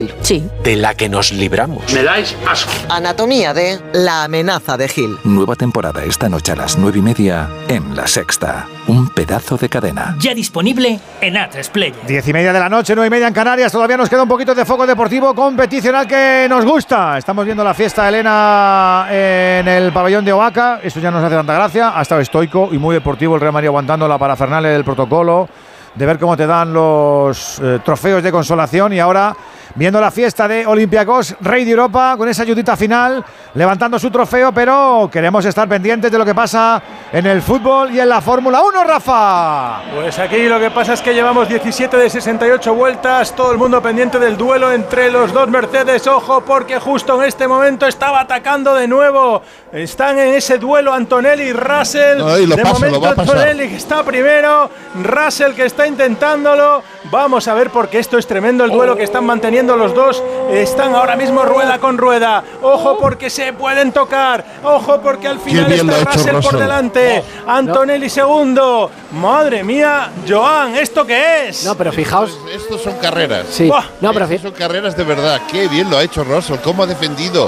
Sí. De la que nos libramos. Me dais asco. Anatomía de La amenaza de Hill. Nueva temporada esta noche a las 9:30 en La Sexta. Un pedazo de cadena. Ya disponible en A3 10:30 de la noche, 9:30 en Canarias. Todavía nos queda un poquito de foco deportivo competicional que nos gusta. Estamos viendo la fiesta de Elena en el pabellón de Oaca. Esto ya no nos hace tanta gracia. Ha estado estoico y muy deportivo el Real Madrid aguantando la parafernalia del protocolo, de ver cómo te dan los trofeos de consolación. Y ahora viendo la fiesta de Olympiacos, rey de Europa, con esa ayudita final, levantando su trofeo, pero queremos estar pendientes de lo que pasa en el fútbol y en la Fórmula 1, Rafa. Pues aquí lo que pasa es que llevamos 17 de 68 vueltas, todo el mundo pendiente del duelo entre los dos Mercedes. Ojo, porque justo en este momento estaba atacando de nuevo. Están en ese duelo Antonelli y Russell. De momento Antonelli que está primero, Russell que está intentándolo. Vamos a ver, porque esto es tremendo el duelo que están manteniendo los dos. Están ahora mismo rueda con rueda. Ojo porque se pueden tocar. Ojo porque al final está Russell por delante. Antonelli segundo. Madre mía, Joan, ¿esto qué es? No, pero fijaos. Estos son carreras. Sí. No, pero son carreras de verdad. Qué bien lo ha hecho Russell. Cómo ha defendido.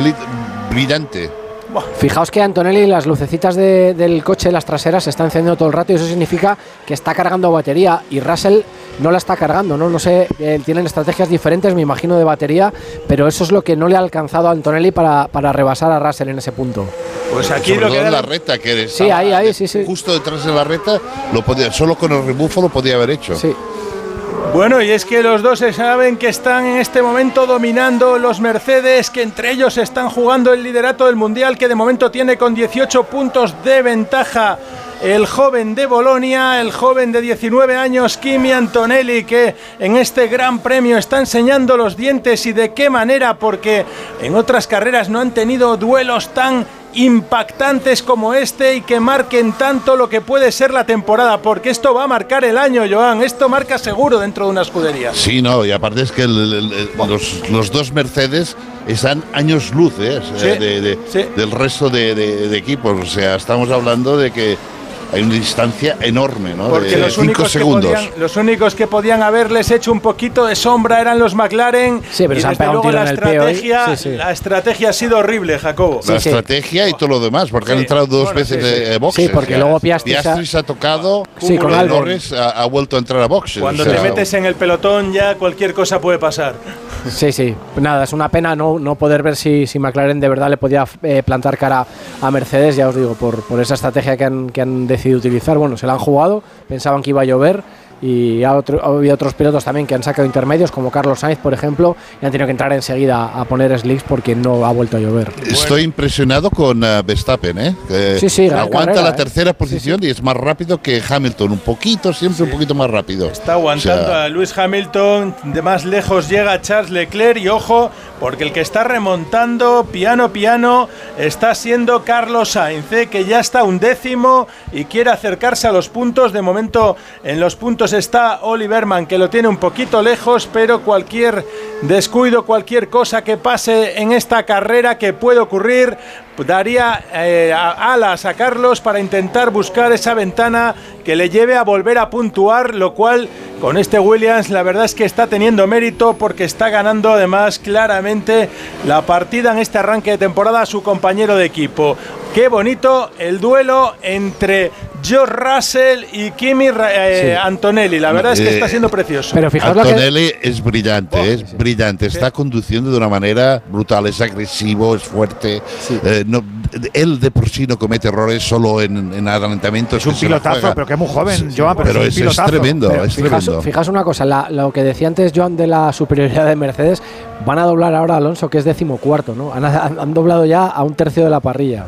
Brillante. Fijaos que Antonelli, las lucecitas del coche, las traseras, se están encendiendo todo el rato y eso significa que está cargando batería y Russell no la está cargando, ¿no? No sé, tienen estrategias diferentes, me imagino, de batería, pero eso es lo que no le ha alcanzado a Antonelli para rebasar a Russell en ese punto. Pues aquí sobre lo que todo en la recta, que sí, ahí, sí. Justo detrás de la recta, solo con el rebufo lo podía haber hecho. Sí. Bueno, y es que los dos se saben que están en este momento dominando los Mercedes, que entre ellos están jugando el liderato del Mundial, que de momento tiene con 18 puntos de ventaja el joven de Bolonia, el joven de 19 años, Kimi Antonelli, que en este gran premio está enseñando los dientes. ¿Y de qué manera? Porque en otras carreras no han tenido duelos tan impactantes como este y que marquen tanto lo que puede ser la temporada, porque esto va a marcar el año, Joan. Esto marca seguro dentro de una escudería. Sí, no, y aparte es que los dos Mercedes están años luz del resto de equipos. O sea, estamos hablando de que hay una distancia enorme, ¿no? Porque de 5 segundos. Los únicos que podían haberles hecho un poquito de sombra eran los McLaren. Sí, pero y se han pegado un tiro en el pie. La estrategia ha sido horrible, Jacobo. La estrategia y todo lo demás, porque han entrado dos veces de boxes. Sí, porque luego Piastri se ha tocado. Sí, con Norris ha vuelto a entrar a boxes. Cuando te metes en el pelotón ya cualquier cosa puede pasar. Sí. Nada, es una pena no poder ver si McLaren de verdad le podía plantar cara a Mercedes, ya os digo, por esa estrategia que han decidido utilizar. Bueno, se la han jugado, pensaban que iba a llover y ha habido otros pilotos también que han sacado intermedios, como Carlos Sainz, por ejemplo, y han tenido que entrar enseguida a poner slicks porque no ha vuelto a llover. Estoy impresionado con Verstappen, sí, aguanta carrera, la tercera posición y es más rápido que Hamilton, un poquito más rápido. Está aguantando a Lewis Hamilton, de más lejos llega Charles Leclerc y ojo, porque el que está remontando piano está siendo Carlos Sainz, que ya está 11º y quiere acercarse a los puntos. De momento en los puntos está Oliver Mann, que lo tiene un poquito lejos, pero cualquier descuido, cualquier cosa que pase en esta carrera que puede ocurrir, daría alas a Carlos para intentar buscar esa ventana que le lleve a volver a puntuar, lo cual con este Williams la verdad es que está teniendo mérito porque está ganando además claramente la partida en este arranque de temporada a su compañero de equipo. Qué bonito el duelo entre George Russell y Kimi Antonelli. La verdad es que está siendo precioso. Pero fijaos, Antonelli es brillante. Está conduciendo de una manera brutal. Es agresivo, es fuerte. Sí. Él de por sí no comete errores solo en adelantamientos. Es un pilotazo, pero que es muy joven, Joan. Pero es tremendo. Fijaos una cosa, lo que decía antes Joan de la superioridad de Mercedes, van a doblar ahora a Alonso, que es 14º, ¿no? Han doblado ya a un tercio de la parrilla.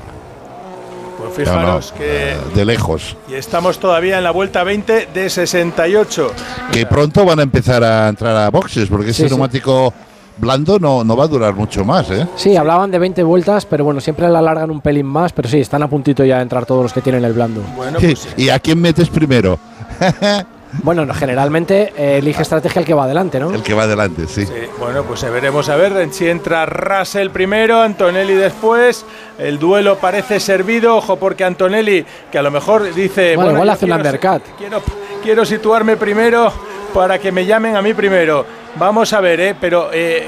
Pues fijaros que de lejos. Y estamos todavía en la vuelta 20 de 68. Que pronto van a empezar a entrar a boxes, porque ese neumático blando no va a durar mucho más, ¿eh? Sí, hablaban de 20 vueltas, pero bueno, siempre la alargan un pelín más, pero sí, están a puntito ya de entrar todos los que tienen el blando. Bueno, pues, ¿y a quién metes primero? Bueno, generalmente elige estrategia el que va adelante, ¿no? El que va adelante, sí. Bueno, pues veremos a ver si entra Russell primero, Antonelli después. El duelo parece servido, ojo, porque Antonelli, que a lo mejor dice... Bueno, igual hace un undercut. Quiero situarme primero para que me llamen a mí primero. Vamos a ver, pero